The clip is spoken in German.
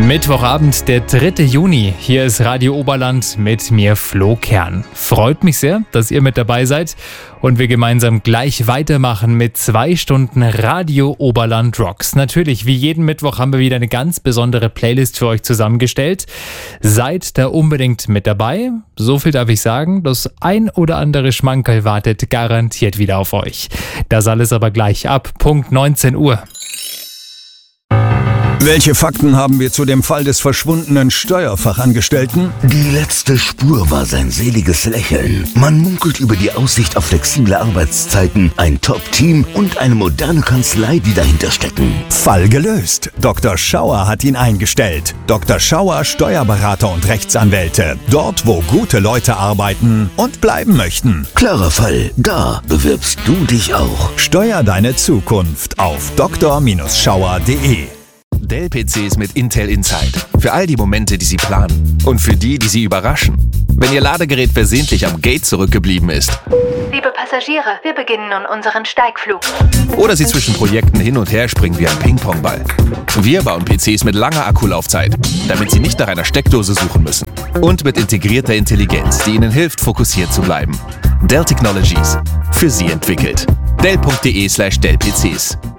Mittwochabend, der 3. Juni. Hier ist Radio Oberland mit mir, Flo Kern. Freut mich sehr, dass ihr mit dabei seid und wir gemeinsam gleich weitermachen mit 2 Stunden Radio Oberland Rocks. Natürlich, wie jeden Mittwoch haben wir wieder eine ganz besondere Playlist für euch zusammengestellt. Seid da unbedingt mit dabei. So viel darf ich sagen, das ein oder andere Schmankerl wartet garantiert wieder auf euch. Das alles aber gleich ab Punkt 19 Uhr. Welche Fakten haben wir zu dem Fall des verschwundenen Steuerfachangestellten? Die letzte Spur war sein seliges Lächeln. Man munkelt über die Aussicht auf flexible Arbeitszeiten, ein Top-Team und eine moderne Kanzlei, die dahinter stecken. Fall gelöst. Dr. Schauer hat ihn eingestellt. Dr. Schauer, Steuerberater und Rechtsanwälte. Dort, wo gute Leute arbeiten und bleiben möchten. Klarer Fall. Da bewirbst du dich auch. Steuer deine Zukunft auf dr-schauer.de. Dell-PCs mit Intel Inside. Für all die Momente, die Sie planen. Und für die, die Sie überraschen. Wenn Ihr Ladegerät versehentlich am Gate zurückgeblieben ist. Liebe Passagiere, wir beginnen nun unseren Steigflug. Oder Sie zwischen Projekten hin und her springen wie ein Ping-Pong-Ball. Wir bauen PCs mit langer Akkulaufzeit, damit Sie nicht nach einer Steckdose suchen müssen. Und mit integrierter Intelligenz, die Ihnen hilft, fokussiert zu bleiben. Dell Technologies. Für Sie entwickelt. Dell.de/Dell-PCs.